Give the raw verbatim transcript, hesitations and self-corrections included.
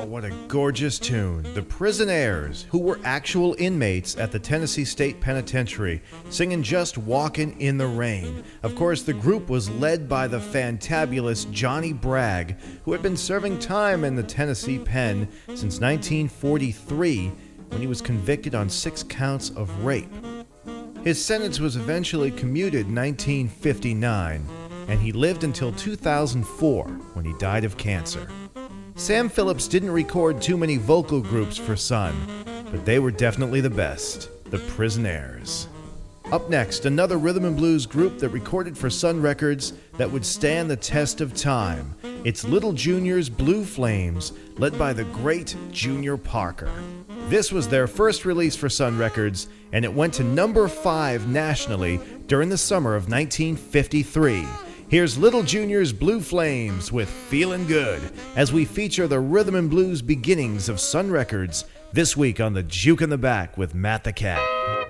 what a gorgeous tune. The Prisonaires, who were actual inmates at the Tennessee State Penitentiary, singing Just Walkin' in the Rain. Of course, the group was led by the fantabulous Johnny Bragg, who had been serving time in the Tennessee Pen since nineteen forty-three, when he was convicted on six counts of rape. His sentence was eventually commuted in nineteen fifty-nine, and he lived until two thousand four, when he died of cancer. Sam Phillips didn't record too many vocal groups for Sun, but they were definitely the best, the Prisonaires. Up next, another rhythm and blues group that recorded for Sun Records that would stand the test of time. It's Little Junior's Blue Flames, led by the great Junior Parker. This was their first release for Sun Records, and it went to number five nationally during the summer of nineteen fifty-three. Here's Little Junior's Blue Flames with Feelin' Good, as we feature the rhythm and blues beginnings of Sun Records this week on the Juke in the Back with Matt the Cat.